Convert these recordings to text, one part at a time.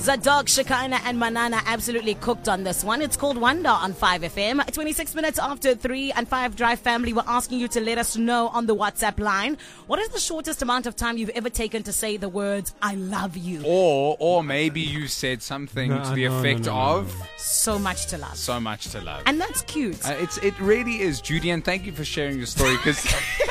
Zadok, Shekinah and Manana absolutely cooked on this one. It's called Wonder on 5FM. 26 minutes after 3 and 5 Drive family, we're asking you to let us know on the WhatsApp line, what is the shortest amount of time you've ever taken to say the words, I love you? Or maybe you said something to the effect of so much to love. So much to love. And that's cute. It really is, Judy, and thank you for sharing your story because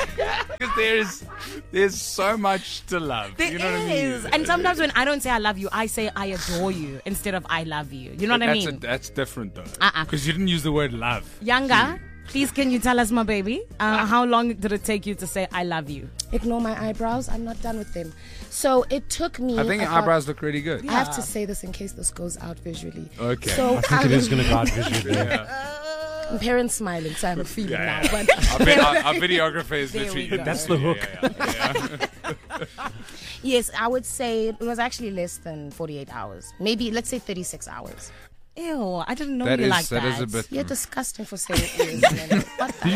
there's so much to love. There you know is. what I mean? And sometimes when I don't say I love you, I say I adore you instead of I love you. You know what I mean? That's different though. Because you didn't use the word love. Younger, please can you tell us, my baby, how long did it take you to say I love you? Ignore my eyebrows. I'm not done with them. So it took me. I think your eyebrows look really good. I have to say this in case this goes out visually. Okay. So I think it is going to go out visually. My parents smiling, so I have a feeling now. But our videographer is literally. That's the hook. Yeah. Yes, I would say it was actually less than 48 hours. Maybe, let's say 36 hours. Ew, I didn't know That you is like that. that is a bit. You're disgusting for saying it.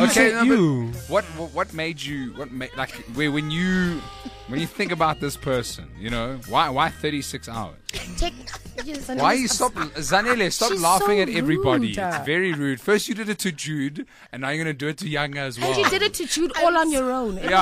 What made you like when you think about this person, you know, why 36 hours? Why you stop Zanele, stop She's laughing so at everybody. rude. It's very rude. First you did it to Jude and now you're gonna do it to Yanga as well. And you did it to Jude all on your own. It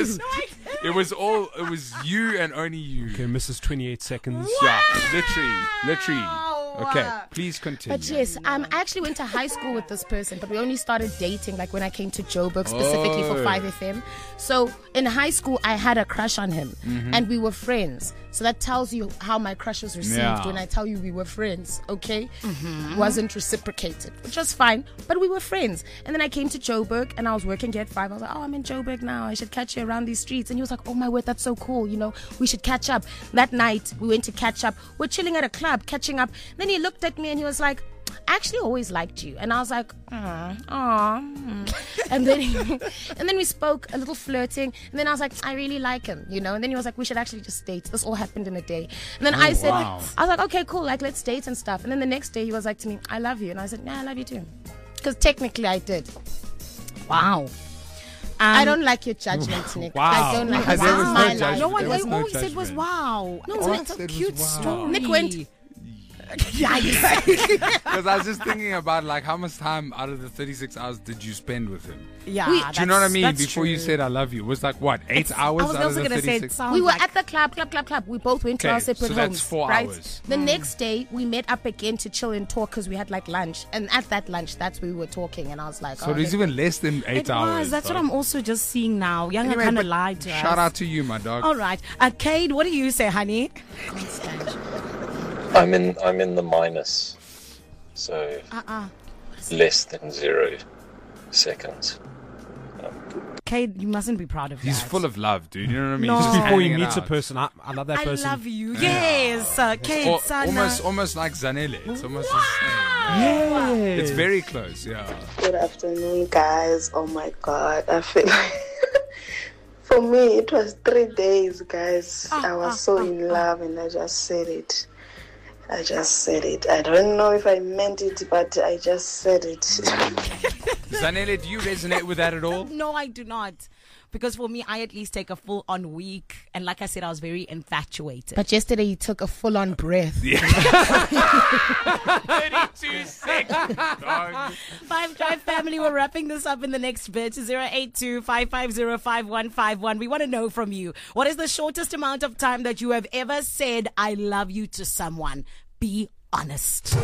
was you and only you. Okay, Mrs. 28 seconds. Yeah, literally. Okay, please continue. But yes, I actually went to high school with this person, but we only started dating like when I came to Joburg specifically for 5FM. So in high school, I had a crush on him and we were friends. So that tells you how my crush was received when I tell you we were friends, okay? Wasn't reciprocated, which was fine, but we were friends. And then I came to Joburg and I was working Get 5. I was like, I'm in Joburg now. I should catch you around these streets. And he was like, oh my word, that's so cool. You know, we should catch up. That night, we went to catch up. We're chilling at a club, catching up. Then he looked at me and he was like, I actually always liked you. And I was like, and then we spoke a little flirting. And then I was like, I really like him, you know. And then he was like, we should actually just date. This all happened in a day. And then I said, I was like, okay, cool. Like, let's date and stuff. And then the next day he was like to me, I love you. And I said, yeah, I love you too. Because technically I did. Wow. I don't like your judgment, Nick. Wow. I don't like There this. was This no is my judgment. No life. one, There was no all he said was judgment. wow. No, All I it's a said was cute wow. story. Nick went, Because I was just thinking about like how much time out of the 36 hours did you spend with him? Yeah, Do you know what I mean? that's Before you true. said I love you, it was like what, 8 hours I was out of also the going to say 36? it sounds we were like at the club. We both went to Okay, our separate so that's homes. 4 right? hours. The next day, we met up again to chill and talk because we had like lunch. And at that lunch, that's where we were talking. And I was like, So there's even less than 8 it hours. was. That's what dog. I'm also just seeing now. Younger Anyway, kind of but lied to us. Shout out to you, my dog. All right. Cade, what do you say, honey? I'm in the minus, so less than 0 seconds. Cade, you mustn't be proud of He's that. full of love, dude. You know what I mean? No. He's Just just Before he hanging meets a out. person, I love that I person. love you. Yes, Cade, Or, Sana. almost like Zanele. It's almost the same. Yeah. It's very close, yeah. Good afternoon, guys. Oh my God, I feel like for me it was 3 days, guys. I was so in love, and I just said it. I don't know if I meant it, but I just said it. Zanele, do you resonate with that at all? No, I do not. Because for me, I at least take a full-on week. And like I said, I was very infatuated. But yesterday, you took a full-on breath. 32 seconds, dog. 5 Drive family, we're wrapping this up in the next bit. 082-550-5151. We want to know from you, what is the shortest amount of time that you have ever said, I love you to someone? Be honest.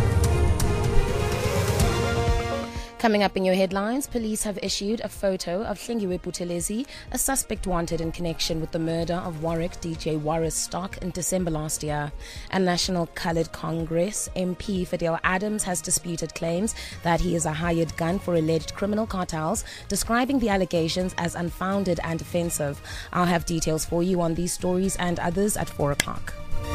Coming up in your headlines, police have issued a photo of Hlengiwe Buthelezi, a suspect wanted in connection with the murder of Warwick DJ Warris Stock in December last year. And National Coloured Congress MP Fidel Adams has disputed claims that he is a hired gun for alleged criminal cartels, describing the allegations as unfounded and offensive. I'll have details for you on these stories and others at 4 o'clock.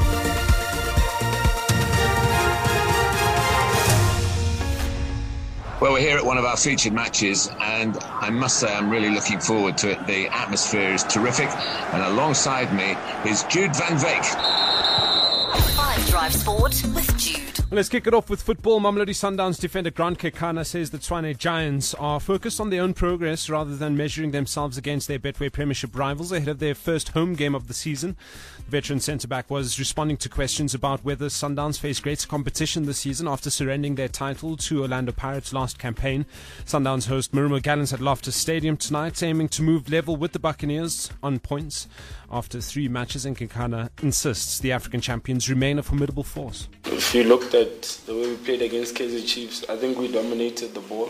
Well, we're here at one of our featured matches, and I must say I'm really looking forward to it. The atmosphere is terrific, and alongside me is Jude Van Veek. 5 Drive Sport with Jude. Let's kick it off with football. Mamelodi Sundowns defender Grant Kekana says the Tshwane Giants are focused on their own progress rather than measuring themselves against their Betway Premiership rivals ahead of their first home game of the season. The veteran centre-back was responding to questions about whether Sundowns face greater competition this season after surrendering their title to Orlando Pirates last campaign. Sundowns host Marumo Gallants at Loftus Stadium tonight, aiming to move level with the Buccaneers on points after 3 matches, and Kekana insists the African champions remain a formidable force. If you looked at the way we played against Kaizer Chiefs, I think we dominated the ball.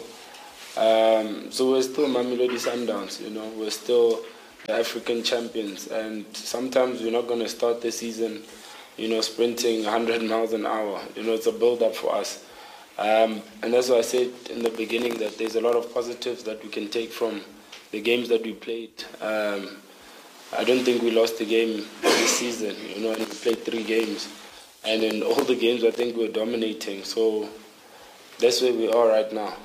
So we're still Mamelodi Sundowns, we're still the African champions, and sometimes we're not going to start the season, sprinting 100 miles an hour. It's a build-up for us. And that's why I said in the beginning that there's a lot of positives that we can take from the games that we played. I don't think we lost a game this season. And we played 3 games. And in all the games, I think we're dominating. So that's where we are right now.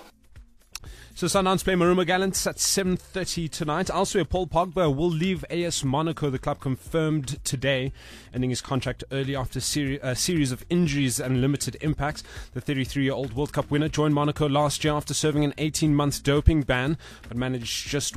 So Sundowns play Marumo Gallants at 7:30 tonight. Elsewhere, Paul Pogba will leave AS Monaco. The club confirmed today, ending his contract early after a series of injuries and limited impact. The 33-year-old World Cup winner joined Monaco last year after serving an 18-month doping ban, but managed just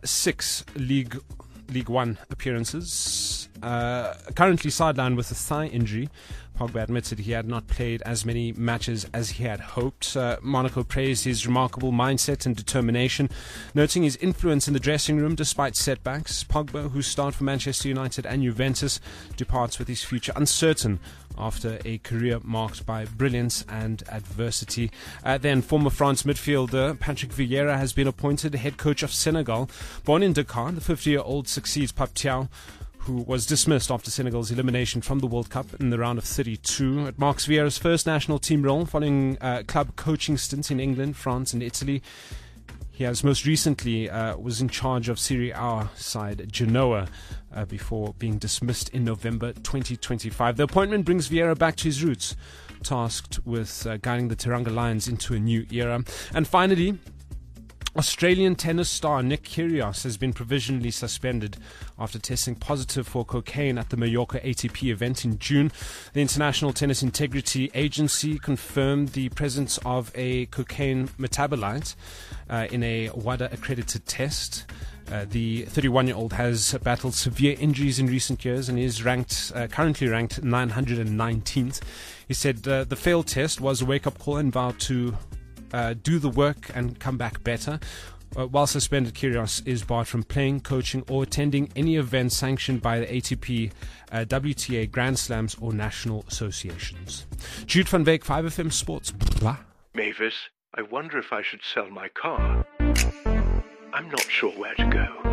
6 League One appearances. Currently sidelined with a thigh injury. Pogba admitted he had not played as many matches as he had hoped. Monaco praised his remarkable mindset and determination, noting his influence in the dressing room despite setbacks. Pogba, who starred for Manchester United and Juventus, departs with his future uncertain after a career marked by brilliance and adversity. Then former France midfielder Patrick Vieira has been appointed head coach of Senegal. Born in Dakar, the 50-year-old succeeds Pape Thiaw, who was dismissed after Senegal's elimination from the World Cup in the round of 32. It marks Vieira's first national team role following club coaching stints in England, France and Italy. He has most recently was in charge of Serie A side Genoa before being dismissed in November 2025. The appointment brings Vieira back to his roots, tasked with guiding the Teranga Lions into a new era. And finally, Australian tennis star Nick Kyrgios has been provisionally suspended after testing positive for cocaine at the Mallorca ATP event in June. The International Tennis Integrity Agency confirmed the presence of a cocaine metabolite in a WADA-accredited test. The 31-year-old has battled severe injuries in recent years and is currently ranked 919th. He said the failed test was a wake-up call and vowed to do the work and come back better. While suspended, Kyrgios is barred from playing, coaching or attending any event sanctioned by the ATP, WTA, Grand Slams or national associations. Jude van Beek, 5FM Sports. Blah. Mavis, I wonder if I should sell my car. I'm not sure where to go.